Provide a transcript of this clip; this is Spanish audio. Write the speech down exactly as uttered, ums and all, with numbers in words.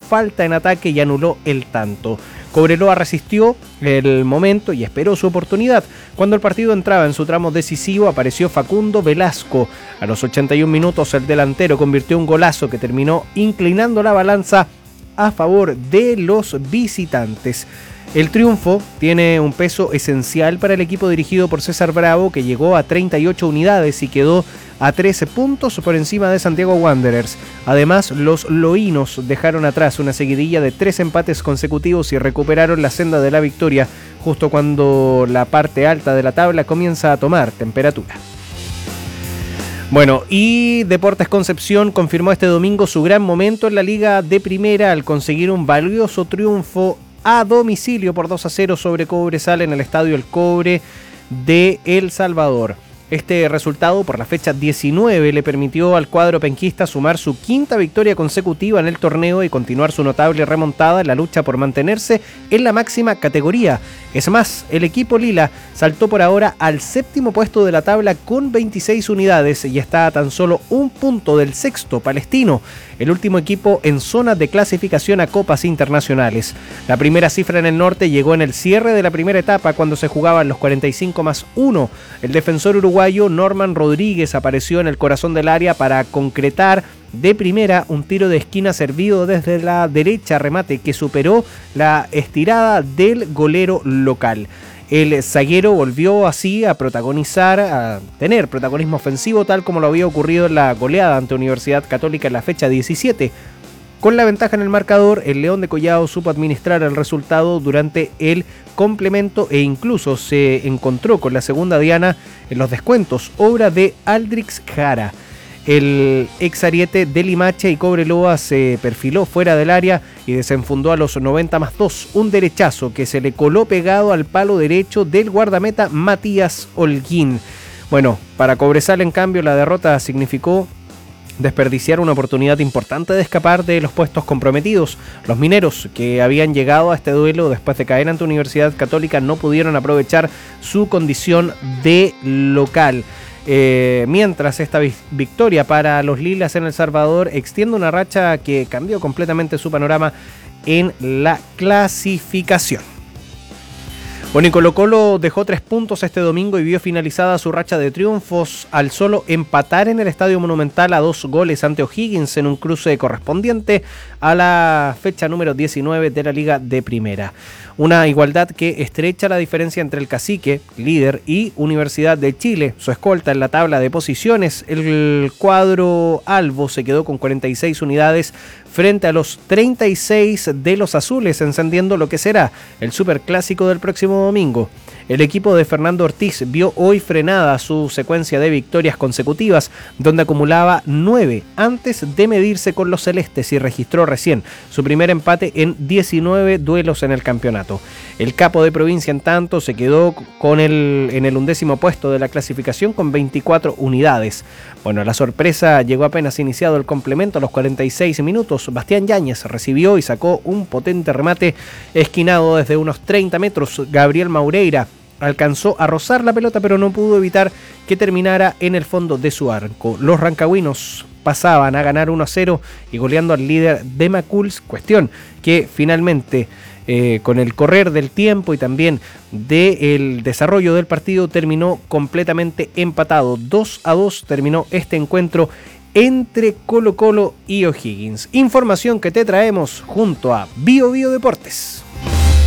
falta en ataque y anuló el tanto. Cobreloa resistió el momento y esperó su oportunidad. Cuando el partido entraba en su tramo decisivo, apareció Facundo Velasco. A los ochenta y un minutos, el delantero convirtió un golazo que terminó inclinando la balanza a favor de los visitantes. El triunfo tiene un peso esencial para el equipo dirigido por César Bravo, que llegó a treinta y ocho unidades y quedó a trece puntos por encima de Santiago Wanderers. Además, los loínos dejaron atrás una seguidilla de tres empates consecutivos y recuperaron la senda de la victoria justo cuando la parte alta de la tabla comienza a tomar temperatura. Bueno, y Deportes Concepción confirmó este domingo su gran momento en la Liga de Primera al conseguir un valioso triunfo a domicilio por dos a cero sobre Cobresal en el Estadio El Cobre de El Salvador. Este resultado por la fecha diecinueve le permitió al cuadro penquista sumar su quinta victoria consecutiva en el torneo y continuar su notable remontada en la lucha por mantenerse en la máxima categoría. Es más, el equipo lila saltó por ahora al séptimo puesto de la tabla con veintiséis unidades y está a tan solo un punto del sexto, Palestino, el último equipo en zona de clasificación a copas internacionales. La primera cifra en el norte llegó en el cierre de la primera etapa cuando se jugaban los cuarenta y cinco más uno. El defensor uruguayo Norman Rodríguez apareció en el corazón del área para concretar de primera un tiro de esquina servido desde la derecha, remate que superó la estirada del golero local. El zaguero volvió así a protagonizar, a tener protagonismo ofensivo tal como lo había ocurrido en la goleada ante Universidad Católica en la fecha diecisiete. Con la ventaja en el marcador, el León de Collao supo administrar el resultado durante el complemento e incluso se encontró con la segunda diana en los descuentos, obra de Aldrix Jara. El ex ariete de Limache y Cobreloa se perfiló fuera del área y desenfundó a los noventa más dos un derechazo que se le coló pegado al palo derecho del guardameta Matías Holguín. Bueno, para Cobresal en cambio la derrota significó desperdiciar una oportunidad importante de escapar de los puestos comprometidos. Los mineros que habían llegado a este duelo después de caer ante Universidad Católica no pudieron aprovechar su condición de local. Eh, mientras esta victoria para los lilas en El Salvador extiende una racha que cambió completamente su panorama en la clasificación. Bueno, y Colo Colo dejó tres puntos este domingo y vio finalizada su racha de triunfos al solo empatar en el Estadio Monumental a dos goles ante O'Higgins en un cruce correspondiente a la fecha número diecinueve de la Liga de Primera. Una igualdad que estrecha la diferencia entre el Cacique, líder, y Universidad de Chile, su escolta en la tabla de posiciones. El cuadro albo se quedó con cuarenta y seis unidades frente a los treinta y seis de los azules, encendiendo lo que será el superclásico del próximo domingo. El equipo de Fernando Ortiz vio hoy frenada su secuencia de victorias consecutivas, donde acumulaba nueve antes de medirse con los celestes y registró recién su primer empate en diecinueve duelos en el campeonato. El capo de provincia, en tanto, se quedó con el, en el undécimo puesto de la clasificación con veinticuatro unidades. Bueno, la sorpresa llegó apenas iniciado el complemento a los cuarenta y seis minutos. Bastián Yáñez recibió y sacó un potente remate esquinado desde unos treinta metros. Gabriel Maureira alcanzó a rozar la pelota, pero no pudo evitar que terminara en el fondo de su arco. Los rancagüinos pasaban a ganar uno a cero y goleando al líder de Maculs, cuestión que finalmente eh, con el correr del tiempo y también del desarrollo del partido terminó completamente empatado. dos a dos terminó este encuentro entre Colo Colo y O'Higgins. Información que te traemos junto a Bio Bio Deportes.